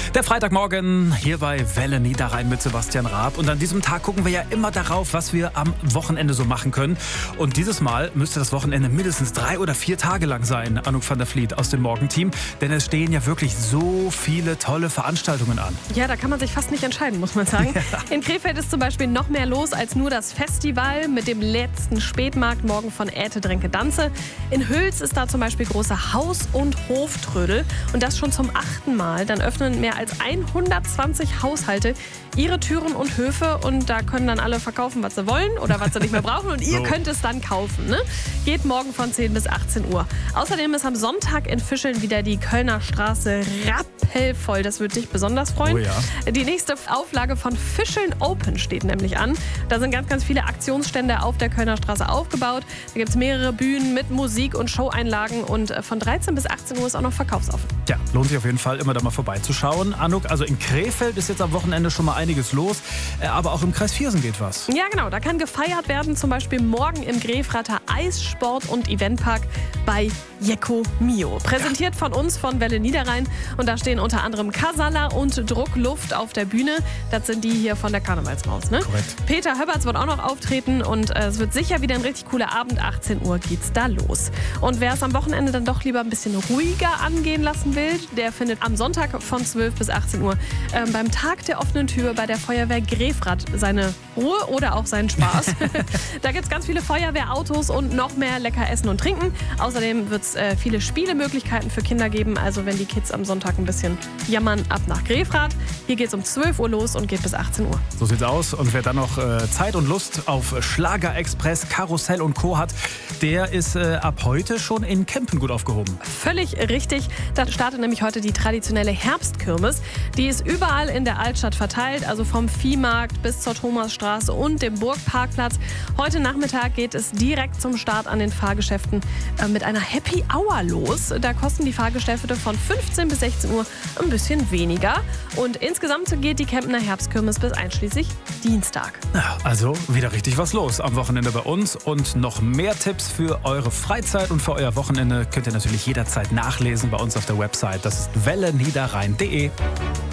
Der Freitagmorgen hier bei Welle Niederrhein mit Sebastian Raab. Und an diesem Tag gucken wir ja immer darauf, was wir am Wochenende so machen können. Und dieses Mal müsste das Wochenende mindestens 3 oder 4 Tage lang sein, Anouk van der Vliet aus dem Morgenteam. Denn es stehen ja wirklich so viele tolle Veranstaltungen an. Ja, da kann man sich fast nicht entscheiden, muss man sagen. Ja. In Krefeld ist zum Beispiel noch mehr los als nur das Festival mit dem letzten Spätmarkt morgen von Äte, Dränke, Danze. In Hüls ist da zum Beispiel große Haus- und Hoftrödel. Und das schon zum 8. Mal. Dann öffnen mehr als 120 Haushalte ihre Türen und Höfe und da können dann alle verkaufen, was sie wollen oder was sie nicht mehr brauchen und ihr könnt es dann kaufen. Ne? Geht morgen von 10 bis 18 Uhr. Außerdem ist am Sonntag in Fischeln wieder die Kölner Straße rappelvoll. Das wird dich besonders freuen. Oh ja. Die nächste Auflage von Fischeln Open steht nämlich an. Da sind ganz viele Aktionsstände auf der Kölner Straße aufgebaut. Da gibt es mehrere Bühnen mit Musik und Showeinlagen und von 13 bis 18 Uhr ist auch noch verkaufsoffen. Ja, lohnt sich auf jeden Fall immer da mal vorbeizuschauen. Anouk, also in Krefeld ist jetzt am Wochenende schon mal einiges los, aber auch im Kreis Viersen geht was. Ja genau, da kann gefeiert werden, zum Beispiel morgen im Grefrater Eissport- und Eventpark bei Jekko Mio. Präsentiert von uns von Welle Niederrhein und da stehen unter anderem Kasala und Druckluft auf der Bühne. Das sind die hier von der Karnevalsmaus. Ne? Korrekt. Peter Höberts wird auch noch auftreten und es wird sicher wieder ein richtig cooler Abend. 18 Uhr geht's da los. Und wer es am Wochenende dann doch lieber ein bisschen ruhiger angehen lassen will, der findet am Sonntag von 12 bis 18 Uhr beim Tag der offenen Tür bei der Feuerwehr Grefrath seine Ruhe oder auch seinen Spaß. Da gibt es ganz viele Feuerwehrautos und noch mehr lecker Essen und Trinken. Außerdem wird es viele Spielemöglichkeiten für Kinder geben. Also wenn die Kids am Sonntag ein bisschen jammern, ab nach Grefrath. Hier geht es um 12 Uhr los und geht bis 18 Uhr. So sieht's aus. Und wer dann noch Zeit und Lust auf Schlagerexpress, Karussell und Co. hat, der ist ab heute schon in Kempen gut aufgehoben. Völlig richtig. Da startet nämlich heute die traditionelle Herbstkirmes. Die ist überall in der Altstadt verteilt, also vom Viehmarkt bis zur Thomasstraße und dem Burgparkplatz. Heute Nachmittag geht es direkt zum Start an den Fahrgeschäften mit einer Happy Hour los. Da kosten die Fahrgeschäfte von 15 bis 16 Uhr ein bisschen weniger. Und insgesamt geht die Kempener Herbstkirmes bis einschließlich Dienstag. Ja, also wieder richtig was los am Wochenende bei uns. Und noch mehr Tipps für eure Freizeit und für euer Wochenende könnt ihr natürlich jederzeit nachlesen bei uns auf der Website. Das ist welleniederrhein.de.